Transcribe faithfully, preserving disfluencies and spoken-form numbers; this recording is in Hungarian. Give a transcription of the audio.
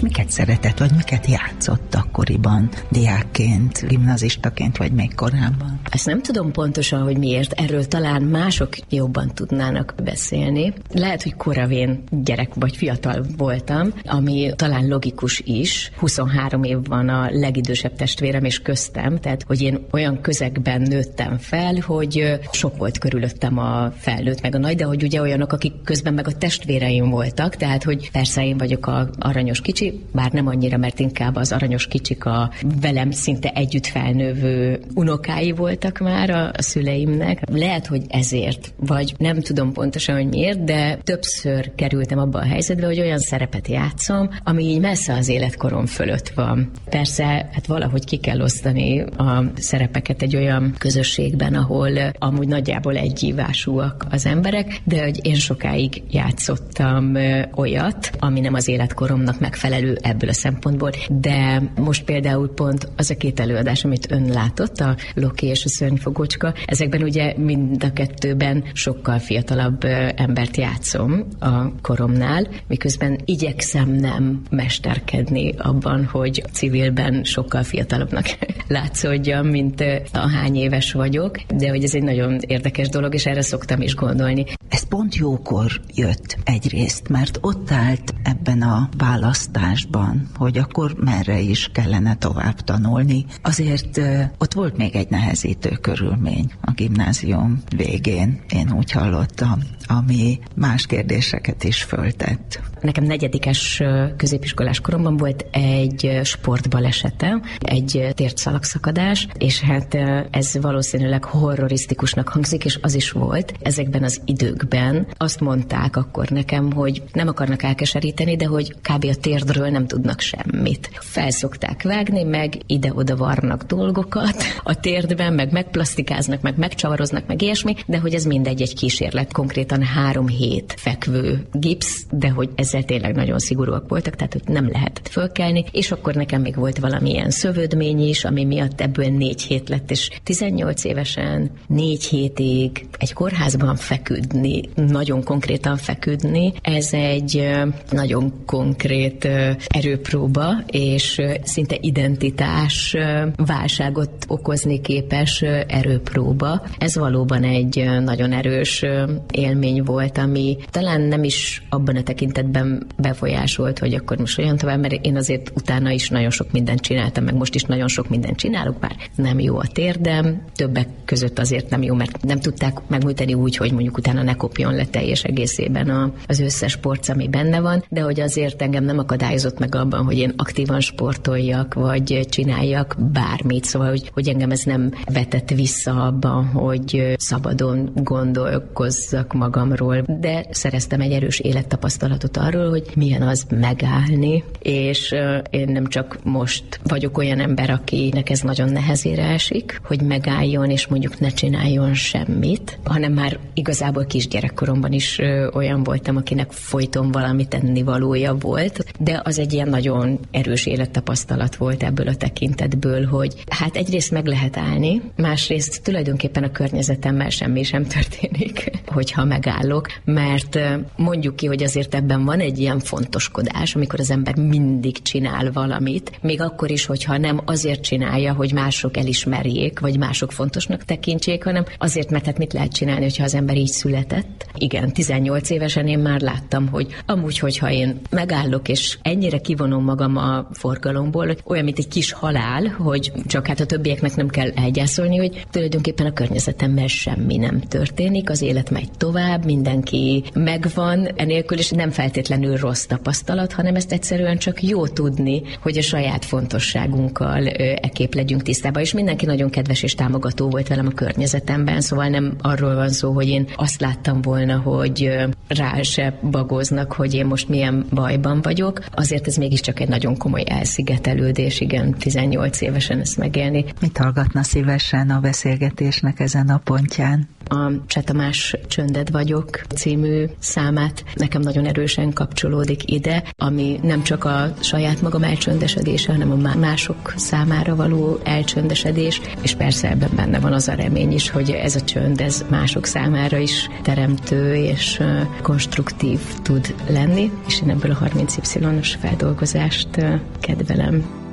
miket szeretett, vagy miket játszott akkoriban, diákként, gimnazistaként, vagy még korábban? Ezt nem tudom pontosan, hogy miért. Erről talán mások jobban tudnának beszélni. Lehet, hogy koravén gyerek vagy fiatal voltam, ami talán logikus is. huszonhárom év van a legidősebb testvérem és köztem, tehát hogy én olyan közegben nőttem fel, hogy sok volt körülöttem a felnőtt meg a nagy, de hogy ugye olyanok, akik közben meg a testvéreim voltak, tehát hogy persze én vagyok a aranyos kicsi, bár nem annyira, mert inkább az aranyos kicsik a velem szinte együtt felnővő unokái voltak már a, a szüleimnek. Lehet, hogy ezért, vagy nem tudom pontosan, hogy miért, de többször kerültem abba a helyzetbe, hogy olyan szerepet játszom, ami így messze az életkorom fölött van. Persze, hát valahogy ki kell osztani a szerepeket egy olyan közösségben, ahol amúgy nagyjából egyívásúak az emberek, de hogy én sokáig játszottam olyat, ami nem az életkoromnak megfelelő ebből a szempontból, de most például pont az a két előadás, amit ön látott, a Loki és a Szörnyfogócska, ezekben ugye mind a kettőben sokkal fiatalabb embert játszom a koromnál, miközben igyekszem nem mesterkedni abban, hogy civilben sokkal fiatalabbnak látszódjam, mint ahány éves vagyok, de hogy ez egy nagyon érdekes dolog, és erre szoktam is gondolni. Ez pont jókor jött egyrészt, mert ott állt ebben a választásban, hogy akkor merre is kellene tovább tanulni. Azért ott volt még egy nehezítő körülmény a gimnázium végén, én úgy hallottam, ami más kérdéseket is föltett. Nekem negyedikes középiskolás koromban volt egy sportbalesetem, egy térszalagszakadás, és hát ez valószínűleg horrorisztikusnak hangzik, és az is volt. Ezekben az időkben azt mondták akkor nekem, hogy nem akarnak elkeseríteni, de hogy kb. A térdről nem tudnak semmit. Felszokták vágni, meg ide-oda varnak dolgokat a térdben, meg megplasztikáznak, meg megcsavaroznak, meg ilyesmi, de hogy ez mindegy egy kísérlet, konkrétan három hét fekvő gipsz, de hogy ezzel tényleg nagyon szigorúak voltak, tehát hogy nem lehetett fölkelni, és akkor nekem még volt valamilyen szövődmény is, ami miatt ebből négy hét lett, és tizennyolc évesen négy hétig egy kórházban feküdni, nagyon konkrétan feküdni, ez egy nagyon konkrét erőpróba, és szinte identitás válságot okozni képes erőpróba. Ez valóban egy nagyon erős élmény volt, ami talán nem is abban a tekintetben befolyásolt, hogy akkor most olyan tovább, mert én azért utána is nagyon sok mindent csináltam, meg most is nagyon sok mindent csinálok, bár nem jó a térdem, többek között azért nem jó, mert nem tudták megműteni úgy, hogy mondjuk utána ne kopjon le teljes egészében a, az összes porc, ami benne van, de hogy azért engem nem akadályozott meg abban, hogy én aktívan sportoljak, vagy csináljak bármit, szóval, hogy, hogy engem ez nem vetett vissza abban, hogy szabadon gondolkozzak magamról, de szereztem egy erős élettapasztalatot arról, hogy milyen az megállni, és uh, én nem csak most vagyok olyan ember, akinek ez nagyon nehezére esik, hogy megálljon, és mondjuk ne csináljon semmit, hanem már igazából kisgyerekkoromban is uh, olyan voltam, akinek folyton valami tennivalója volt, de az egy ilyen nagyon erős élettapasztalat volt ebből a tekintetből, hogy hát egyrészt meg lehet állni, másrészt tulajdonképpen a környezetemmel semmi sem történik, hogyha megállok, mert mondjuk ki, hogy azért ebben van egy ilyen fontoskodás, amikor az ember mindig csinál valamit, még akkor is, hogyha nem azért csinálja, hogy mások elismerjék, vagy mások fontosnak tekintsék, hanem azért, mert hát mit lehet csinálni, hogyha az ember így született. Igen, tizennyolc évesen én már láttam, hogy amúgy, hogyha én megállok, és ennyire kivonom magam a forgalomból, olyan, mint egy kis halál, hogy csak hát a többieknek nem kell elgyászolni, hogy tulajdonképpen a környezetemmel semmi nem történik, az élet megy tovább, mindenki megvan, enélkül is nem feltétlenül rossz tapasztalat, hanem ezt egyszerűen csak jó tudni, hogy a saját fontosságunkkal ekképp legyünk tisztában, és mindenki nagyon kedves és támogató volt velem a környezetemben, szóval nem arról van szó, hogy én azt láttam volna, hogy rá se bagoznak, hogy én most milyen bajban vagyok, azért ez mégiscsak egy nagyon komoly elszigetelődés, igen, tizennyolc évesen ezt megélni. Mit hallgatna szívesen a beszélgetésnek ezen a pontján? A Cseh Tamás Csönded vagyok című számát nekem nagyon erősen kapcsolódik ide, ami nem csak a saját magam elcsöndesedése, hanem a mások számára való elcsöndesedés, és persze ebben benne van az a remény is, hogy ez a csönd, ez mások számára is teremtő és konstruktív tud lenni, és én ebből a harminc Y-os feldolgozást kedvelem.